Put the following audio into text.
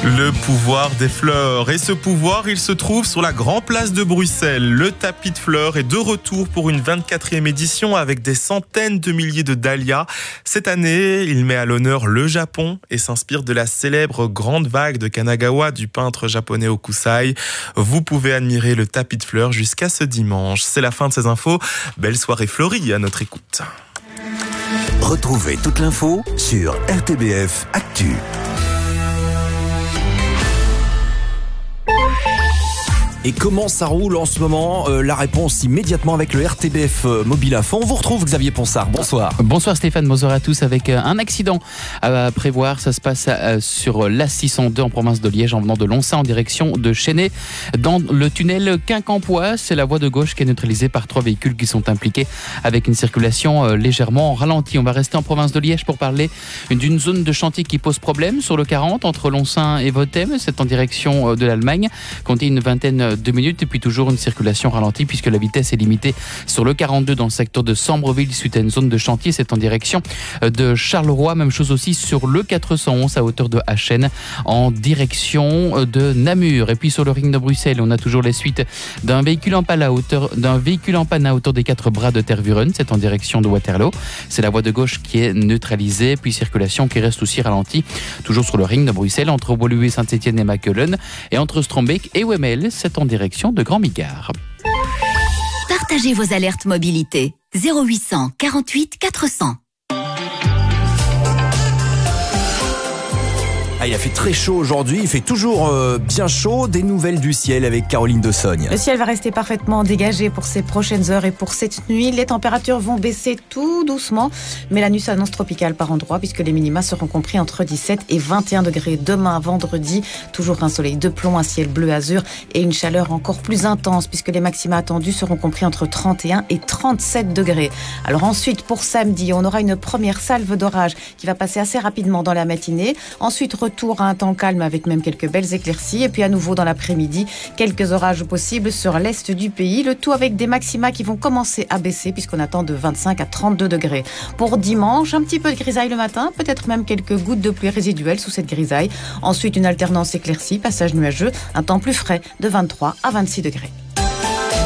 Le pouvoir des fleurs. Et ce pouvoir, il se trouve sur la Grand Place de Bruxelles. Le tapis de fleurs est de retour pour une 24e édition avec des centaines de milliers de dahlias. Cette année, il met à l'honneur le Japon et s'inspire de la célèbre grande vague de Kanagawa du peintre japonais Hokusai. Vous pouvez admirer le tapis de fleurs jusqu'à ce dimanche. C'est la fin de ces infos. Belle soirée fleurie à notre écoute. Retrouvez toute l'info sur RTBF Actu. Et comment ça roule en ce moment? La réponse immédiatement avec le RTBF Mobile Info. On vous retrouve Xavier Ponsard, bonsoir. Bonsoir Stéphane, bonsoir à tous. Avec un accident à prévoir, ça se passe sur l'A602 en province de Liège en venant de Lonsin en direction de Chênay. Dans le tunnel Quincampoix, c'est la voie de gauche qui est neutralisée par 3 véhicules qui sont impliqués avec une circulation légèrement ralentie. On va rester en province de Liège pour parler d'une zone de chantier qui pose problème sur le 40 entre Lonsin et Vothème. C'est en direction de l'Allemagne. Comptez une vingtaine 2 minutes et puis toujours une circulation ralentie puisque la vitesse est limitée sur le 42 dans le secteur de Sambreville suite à une zone de chantier. C'est en direction de Charleroi. Même chose aussi sur le 411 à hauteur de Achen en direction de Namur. Et puis sur le ring de Bruxelles, on a toujours les suites d'un véhicule en panne à hauteur des 4 bras de Tervuren. C'est en direction de Waterloo. C'est la voie de gauche qui est neutralisée puis circulation qui reste aussi ralentie toujours sur le ring de Bruxelles entre Woluwe, Saint-Etienne et Makelen et entre Strombeek et Wemmel. C'est en direction de Grand Bigard. Partagez vos alertes mobilité. 0800 48 400. Il a fait très chaud aujourd'hui, il fait toujours bien chaud. Des nouvelles du ciel avec Caroline de Sogne. Le ciel va rester parfaitement dégagé pour ces prochaines heures et pour cette nuit. Les températures vont baisser tout doucement, mais la nuit s'annonce tropicale par endroits puisque les minima seront compris entre 17 et 21 degrés. Demain, vendredi, toujours un soleil de plomb, un ciel bleu azur et une chaleur encore plus intense puisque les maxima attendus seront compris entre 31 et 37 degrés. Alors ensuite, pour samedi, on aura une première salve d'orage qui va passer assez rapidement dans la matinée. Ensuite, retour à un temps calme avec même quelques belles éclaircies et puis à nouveau dans l'après-midi, quelques orages possibles sur l'est du pays, le tout avec des maxima qui vont commencer à baisser puisqu'on attend de 25 à 32 degrés. Pour dimanche, un petit peu de grisaille le matin, peut-être même quelques gouttes de pluie résiduelles sous cette grisaille. Ensuite, une alternance éclaircie, passage nuageux, un temps plus frais de 23 à 26 degrés.